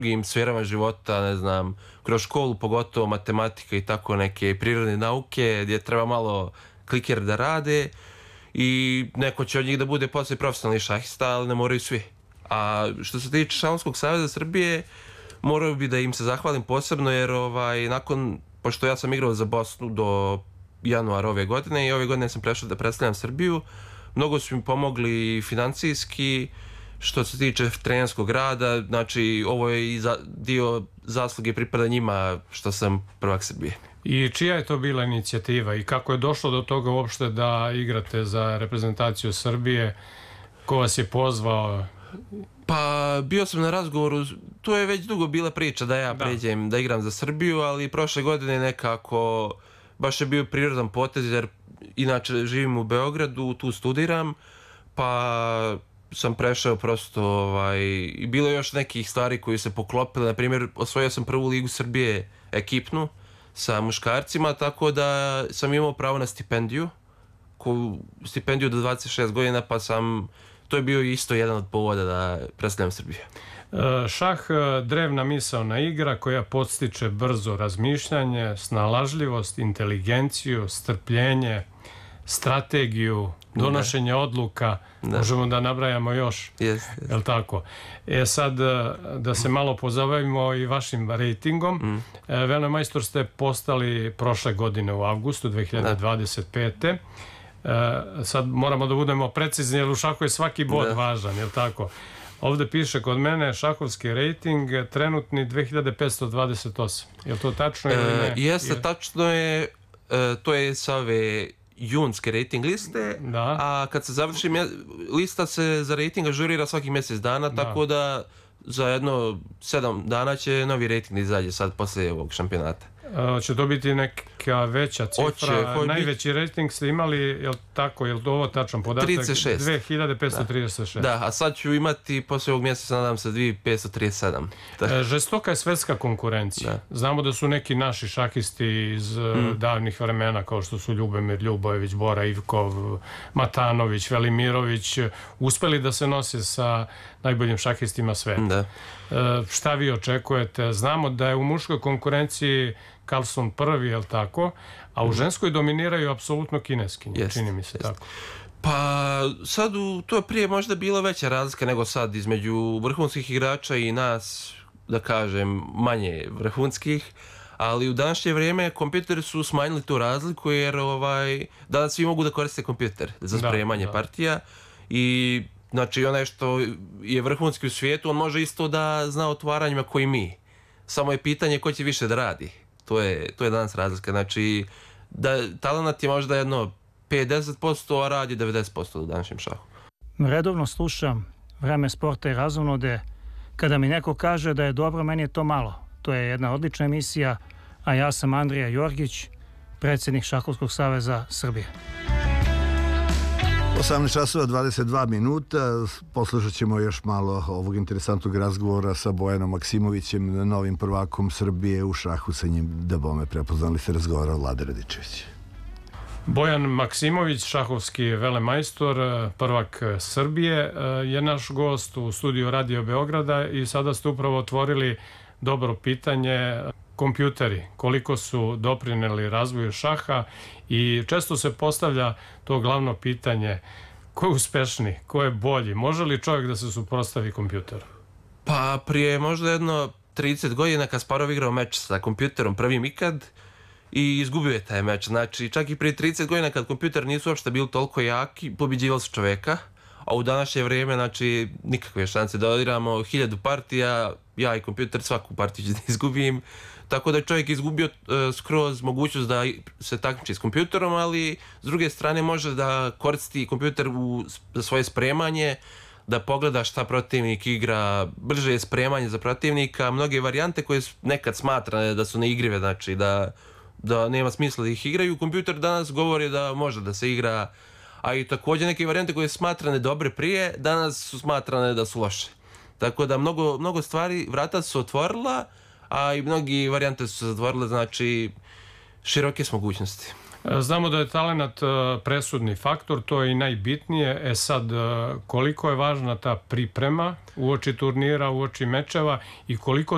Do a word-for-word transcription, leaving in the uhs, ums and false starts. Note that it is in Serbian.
drugim sferama života, ne znam, kroz školu, pogotovo matematika i tako neke prirodne nauke, gdje treba malo kliker da rade i neko će od njih da bude poslije profesionalni šahista, ali ne moraju svi. A što se tiče Šahovskog saveza Srbije, morao bi da im se zahvalim posebno, jer ovaj, nakon, pošto ja sam igrao za Bosnu do januara ove godine i ove godine sam prešao da predstavljam Srbiju, mnogo su mi pomogli financijski, što se tiče trenerskog rada, znači ovo je i za, dio zasluge pripada njima što sam prvak Srbije. I čija je to bila inicijativa i kako je došlo do toga uopšte da igrate za reprezentaciju Srbije? Ko vas je pozvao? Pa bio sam na razgovoru, to je već dugo bila priča da ja pređem da igram za Srbiju, ali prošle godine nekako baš je bio prirodan potez, jer inače živim u Beogradu, tu studiram, pa sam prešao prosto, ovaj, i bilo je još nekih stvari koji se poklopile, na primjer osvojio sam prvu ligu Srbije ekipnu sa muškarcima, tako da sam imao pravo na stipendiju, stipendiju do dvadeset šest godina, pa sam, to je bio isto jedan od povoda da predstavljam Srbiju. Šah, drevna misaona igra koja podstiče brzo razmišljanje, snalažljivost, inteligenciju, strpljenje, strategiju, donošenje odluka, možemo da nabrajamo još, je li tako? E sad, da se malo pozabavimo i vašim rejtingom. Velemajstor ste postali prošle godine u avgustu dve hiljade dvadeset pete. Sad moramo da budemo precizni, jer u šahu je svaki bod važan, je li tako? Ovde piše kod mene šahovski rejting trenutni dve hiljade petsto dvadeset osam. Je li to tačno ili ne? Jeste, tačno je. To je sa ove junske rejting liste, a kad se završi lista se za rejting ažurira svakih mjesec dana, tako da za jedno sedam dana će novi rejting izađe sad posle ovog šampionata. Će to biti neka veća cifra? Najveći rejting ste imali, je li tako, je li to ovo tačan podatak? trideset šest. dve hiljade petsto trideset šest. Da, a sad ću imati posle ovog mjeseca, nadam se, dve hiljade petsto trideset sedam. Žestoka je svetska konkurencija. Znamo da su neki naši šahisti iz davnih vremena, kao što su Ljubomir Ljubojević, Bora Ivkov, Matanović, Velimirović, uspeli da se nose sa najboljim šahistima sveta. Šta vi očekujete? Znamo da je u muškoj konkurenciji Carlson prvi, je li tako? A u ženskoj dominiraju apsolutno kineskinje, čini mi se tako. Pa sad, to je prije možda bila veća razlika nego sad između vrhunskih igrača i nas, da kažem, manje vrhunskih, ali u današnje vrijeme kompjuteri su smanjili tu razliku, jer danas svi mogu da koriste kompjuter za spremanje partija i znači onaj što je vrhunski u svijetu, on može isto da zna otvaranjima koji mi. Samo je pitanje ko će više da radi. To je, to je danas razlika. Znači, da, talent je možda jedno pedeset posto, a rad je devedeset posto u današnjem šahu. Redovno slušam Vreme sporta i razonode. Kada mi neko kaže da je dobro, meni je to malo. To je jedna odlična emisija, a ja sam Andrija Jorgić, predsjednik Šahovskog saveza Srbije. osamnaest časova dvadeset dva minuta, poslušat ćemo još malo ovog interesantnog razgovora sa Bojanom Maksimovićem, novim prvakom Srbije u šahu. Sa njim da bome prepoznali se razgovara Vlada Radičević. Bojan Maksimović, šahovski velemajstor, prvak Srbije, je naš gost u studiju Radio Beograda i sada ste upravo otvorili dobro pitanje. Kompjuteri, koliko su doprineli razvoju šaha i često se postavlja to glavno pitanje, ko je uspešniji, ko je bolji, može li čovjek da se suprotstavi kompjuteru? Pa prije možda jedno trideset godina Kasparov igrao meč sa kompjuterom prvim ikad i izgubio je taj meč. Znači čak i prije trideset godina kad kompjuter nisu uopšte bili toliko jaki, pobjeđivali su čoveka, a u današnje vrijeme znači nikakve šanse da odigramo hiljadu partija, ja i kompjuter svaku partiju ću da izgubim. Tako da je čovjek izgubio skroz mogućnost da se takmiči s kompjuterom, ali s druge strane može da koristi kompjuter za svoje spremanje, da pogleda šta protivnik igra, brže je spremanje za protivnika, mnoge varijante koje nekad smatrane da su neigrive, znači da, da nema smisla da ih igraju. Kompjuter danas govori da može da se igra, a i također neke varijante koje su smatrane dobre prije, danas su smatrane da su loše. Tako da mnogo, mnogo stvari, vrata su otvorila, a i mnogi varijante su se zatvorile, znači široke su mogućnosti. Znamo da je talent presudni faktor, to je i najbitnije. E sad, koliko je važna ta priprema uoči turnira, uoči mečeva i koliko